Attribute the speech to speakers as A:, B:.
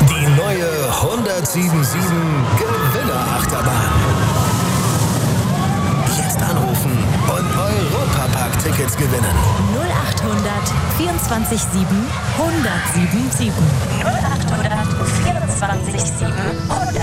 A: Die neue 1077 Gewinnerachterbahn. Jetzt anrufen und Europapark-Tickets gewinnen.
B: 0800 24 7 1077.
C: 0800 24 7 1077.